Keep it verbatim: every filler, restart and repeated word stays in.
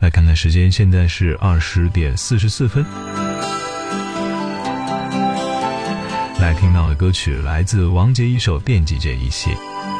来看看时间，现在是二十点四十四分。来听到的歌曲来自王杰一首《惦记这一切》。